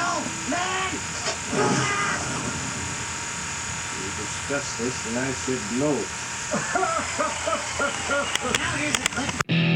No, man! We discussed this and I said no. Now here's a clip.